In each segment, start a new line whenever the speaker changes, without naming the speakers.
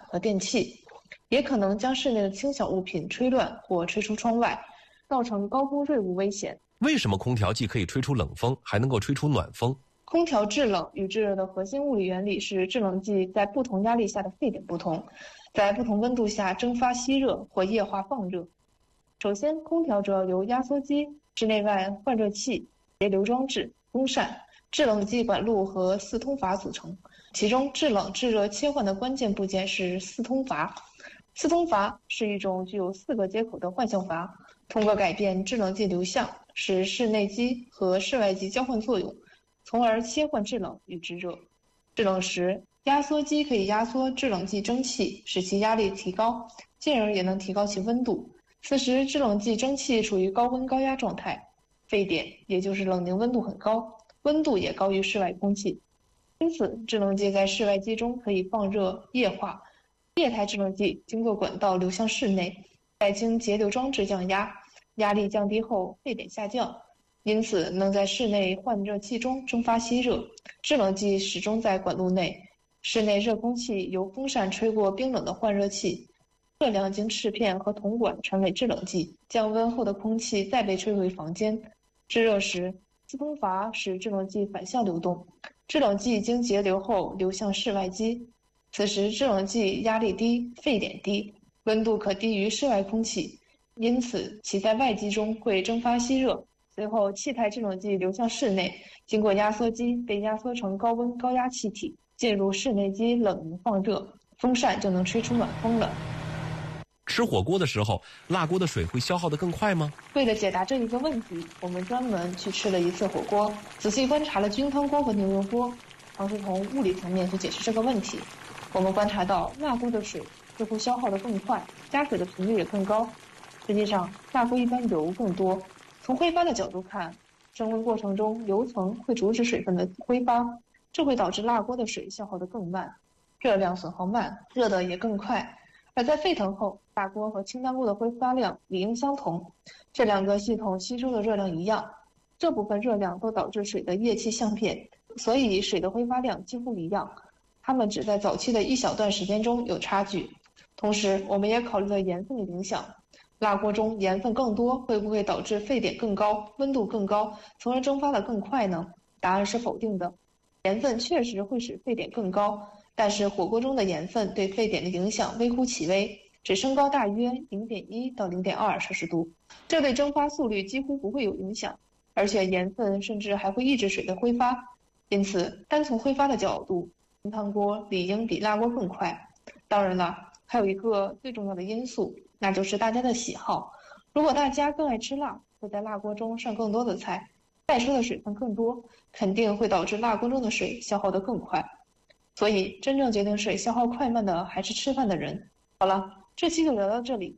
和电器，也可能将室内的轻小物品吹乱或吹出窗外，造成高空坠物危险。
为什么空调既可以吹出冷风，还能够吹出暖风？
空调制冷与制热的核心物理原理是制冷剂在不同压力下的沸点不同，在不同温度下蒸发吸热或液化放热。首先，空调主要由压缩机、室内外换热器、节流装置、风扇、制冷剂管路和四通阀组成。其中，制冷制热切换的关键部件是四通阀。四通阀是一种具有4个接口的换向阀，通过改变制冷剂流向，使室内机和室外机交换作用，从而切换制冷与制热。制冷时，压缩机可以压缩制冷剂蒸汽，使其压力提高，进而也能提高其温度。此时，制冷剂蒸汽处于高温高压状态，沸点也就是冷凝温度很高，温度也高于室外空气。因此，制冷剂在室外机中可以放热液化，液态制冷剂经过管道流向室内，再经节流装置降压，压力降低后沸点下降，因此能在室内换热器中蒸发吸热。制冷剂始终在管路内，室内热空气由风扇吹过冰冷的换热器，热量经翅片和铜管传为制冷剂，降温后的空气再被吹回房间。制热时，四通阀使制冷剂反向流动，制冷剂经节流后流向室外机。此时制冷剂压力低，沸点低，温度可低于室外空气，因此其在外机中会蒸发吸热。随后气态制冷剂流向室内，经过压缩机被压缩成高温高压气体，进入室内机冷凝放热，风扇就能吹出暖风了。
吃火锅的时候，辣锅的水会消耗得更快吗？
为了解答这一个问题，我们专门去吃了一次火锅，仔细观察了菌汤锅和牛油锅，尝试从物理层面去解释这个问题。我们观察到辣锅的水似乎消耗得更快，加水的频率也更高。实际上，辣锅一般油更多。从挥发的角度看，升温过程中油层会阻止水分的挥发，这会导致辣锅的水消耗得更慢，热量损耗慢，热得也更快。而在沸腾后，大锅和清汤锅的挥发量理应相同，这2个系统吸收的热量一样，这部分热量都导致水的液气相变，所以水的挥发量几乎一样。它们只在早期的一小段时间中有差距。同时，我们也考虑了盐分的影响。辣锅中盐分更多，会不会导致沸点更高、温度更高，从而蒸发得更快呢？答案是否定的。盐分确实会使沸点更高，但是火锅中的盐分对沸点的影响微乎其微，只升高大约 0.1 到 0.2 摄氏度，这对蒸发速率几乎不会有影响，而且盐分甚至还会抑制水的挥发。因此，单从挥发的角度，清汤锅理应比辣锅更快。当然了，还有一个最重要的因素，那就是大家的喜好。如果大家更爱吃辣，会在辣锅中上更多的菜，带出的水分更多，肯定会导致辣锅中的水消耗得更快。所以，真正决定水消耗快慢的还是吃饭的人。好了，这期就聊到这里。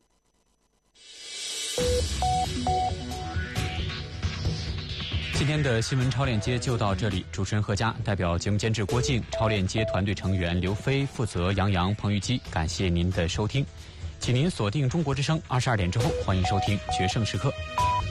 今天的新闻超链接就到这里，主持人何佳，代表节目监制郭靖，超链接团队成员刘飞，负责杨洋、彭玉基，感谢您的收听，请您锁定中国之声22点之后，欢迎收听《决胜时刻》。